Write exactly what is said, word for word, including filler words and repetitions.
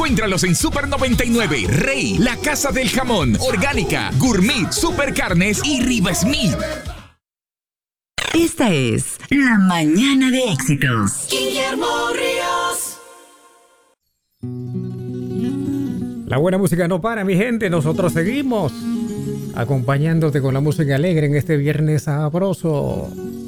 Encuéntralos en Super noventa y nueve, Rey, La Casa del Jamón, Orgánica, Gourmet, Super Carnes y Riva Smith. Esta es La Mañana de Éxitos. Guillermo Ríos. La buena música no para, mi gente. Nosotros seguimos acompañándote con la música alegre en este viernes sabroso.